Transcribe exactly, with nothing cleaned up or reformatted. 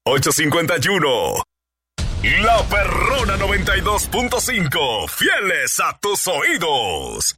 ocho cincuenta y uno. La Perrona noventa y dos punto cinco. Fieles a tus oídos.